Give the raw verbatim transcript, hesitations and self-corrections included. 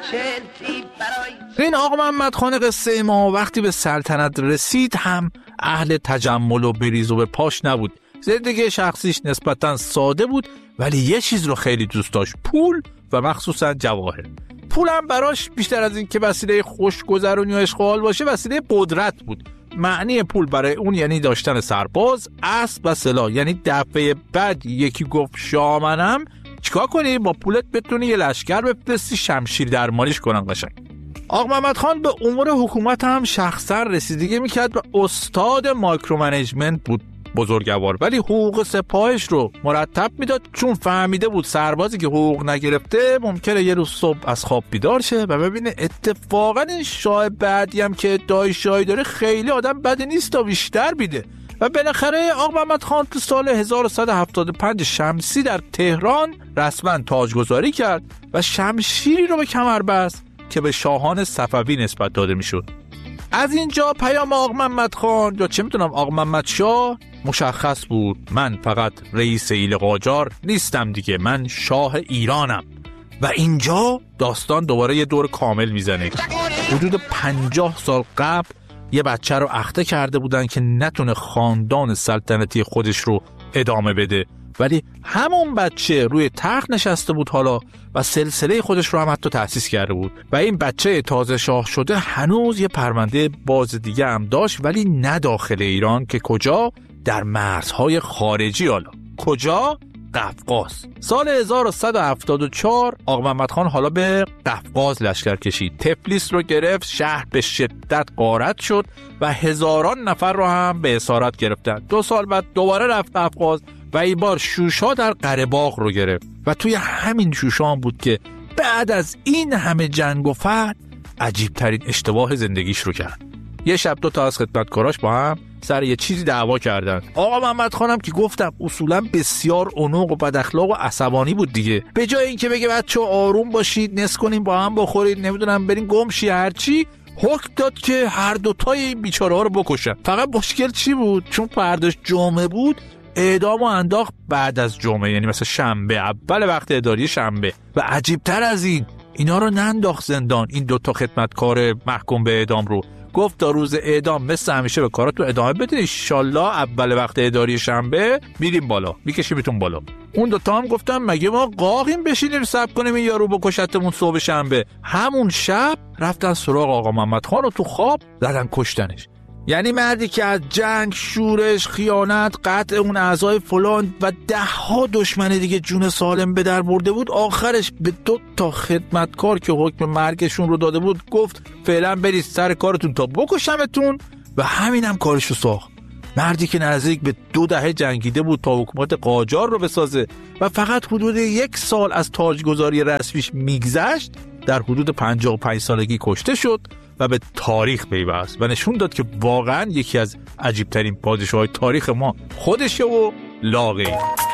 چلتی برای این آقا محمد خان قصه ما وقتی به سلطنت رسید هم اهل تجمل و بریز و به پاش نبود. زندگی شخصیش نسبتاً ساده بود ولی یه چیز رو خیلی دوست داشت، پول و مخصوصاً جواهر. پول هم براش بیشتر از این که وسیله خوشگذرونی و اشغال باشه وسیله قدرت بود. معنی پول برای اون یعنی داشتن سرباز، اسب و سلاح. یعنی دفعه بعد یکی گفت شاه منم، چیکار کنی؟ با پولت بتونی یه لشکر بفرستی شمشیر درمانیش کنن قشنگ. آقا محمد خان به امور حکومت هم شخصا رسیدگی میکرد و استاد مایکرو منیجمنت بود بزرگوار، ولی حقوق سپاهش رو مرتب میداد چون فهمیده بود سربازی که حقوق نگرفته ممکنه یه روز صبح از خواب بیدار شه و ببینه اتفاقا این شاه بعدی هم که ادعای شاهی داره خیلی آدم بدی نیست و بیشتر بیده. و بالاخره آقا محمد خان تو سال هزار و صد و هفتاد و پنج شمسی در تهران رسما تاجگذاری کرد و شمشیری رو به کمر بست که به شاهان صفوی نسبت داده میشد. از اینجا پیام آقا محمد خان یا چه میتونم آقا محمد شاه مشخص بود، من فقط رئیس ایل قاجار نیستم دیگه، من شاه ایرانم. و اینجا داستان دوباره یه دور کامل میزنه. حدود پنجاه سال قبل یه بچه رو اخته کرده بودن که نتونه خاندان سلطنتی خودش رو ادامه بده، ولی همون بچه روی تخت نشسته بود حالا و سلسله خودش رو هم حتی تأسیس کرده بود. و این بچه تازه شاه شده هنوز یه پرونده باز دیگه هم داشت، ولی نه داخل ایران، که کجا؟ در مرزهای خارجی. حالا کجا؟ قفقاز. سال هزار و صد و هفتاد و چهار آقا محمد خان حالا به قفقاز لشکر کشید، تفلیس رو گرفت، شهر به شدت غارت شد و هزاران نفر رو هم به اسارت گرفتن. دو سال بعد دوباره رفت قفقاز و این بار شوشا در قره‌باغ رو گرفت و توی همین شوشا بود که بعد از این همه جنگ و فتح عجیب ترین اشتباه زندگیش رو کرد. یه شب دو تا از خدمتکاراش با هم سر یه چیزی دعوا کردن. آقا محمد خانم که گفتم اصولا بسیار عنوق و بد اخلاق و عصبانی بود دیگه، به جای اینکه بگه بچه‌ها آروم باشید، نس کنیم با هم بخورید، نمیدونم برین گم شی هرچی، حکم داد که هر دو تای این بیچاره‌ها رو بکشن. فقط مشکل چی بود؟ چون فرداش جمعه بود، اعدامو انداخت بعد از جمعه، یعنی مثلا شنبه، اول وقت اداری شنبه. و عجیب تر از این، اینا رو ننداخت زندان، این دو تا خدمتکار محکوم به اعدام رو گفت تا روز اعدام مثل همیشه به کاراتون ادامه بده، انشالله اول وقت اداری شنبه میریم بالا، میکشیمتون بالا. اون دوتا هم گفتن مگه ما قاقیم بشینیم صبر کنیم این یارو بکشتمون صبح شنبه؟ همون شب رفتن سراغ آقا محمد خان رو تو خواب زدن کشتنش. یعنی مردی که از جنگ، شورش، خیانت، قطع اون اعضای فلان و ده ها دشمن دیگه جون سالم به در برده بود، آخرش به دو تا خدمتکار که حکم مرگشون رو داده بود گفت فعلا برید سر کارتون تا بکشمتون و همینم کارشو ساخت. مردی که نزدیک به دو دهه جنگیده بود تا حکومت قاجار رو بسازه و فقط حدود یک سال از تاجگذاری رسمیش میگذشت، در حدود پنجاه و پنج سالگی کشته شد و به تاریخ پیوست و نشون داد که واقعا یکی از عجیبترین پادشاه‌های تاریخ ما خودشه و لاغی.